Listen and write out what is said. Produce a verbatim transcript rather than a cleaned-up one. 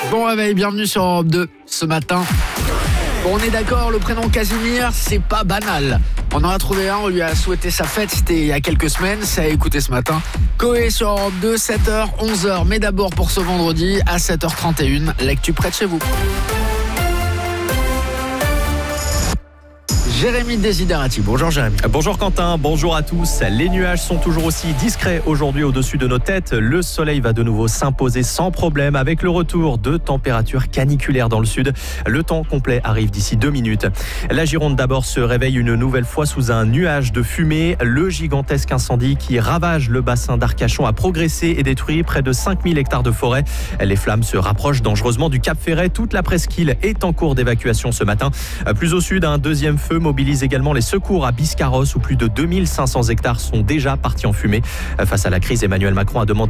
Bon réveil, bienvenue sur Europe deux ce matin. Bon, on est d'accord, le prénom Casimir, c'est pas banal. On en a trouvé un, on lui a souhaité sa fête, c'était il y a quelques semaines, ça a écouté ce matin. Coé sur Europe deux, sept heures, onze heures, mais d'abord pour ce vendredi à sept heures trente et une, l'actu près de chez vous. Jérémy Desiderati. Bonjour Jérémy. Bonjour Quentin, bonjour à tous. Les nuages sont toujours aussi discrets aujourd'hui au-dessus de nos têtes. Le soleil va de nouveau s'imposer sans problème avec le retour de températures caniculaires dans le sud. Le temps complet arrive d'ici deux minutes. La Gironde d'abord se réveille une nouvelle fois sous un nuage de fumée. Le gigantesque incendie qui ravage le bassin d'Arcachon a progressé et détruit près de cinq mille hectares de forêt. Les flammes se rapprochent dangereusement du Cap Ferret. Toute la presqu'île est en cours d'évacuation ce matin. Plus au sud, un deuxième feu mobilise également les secours à Biscarrosse où plus de deux mille cinq cents hectares sont déjà partis en fumée. Face à la crise, Emmanuel Macron a demandé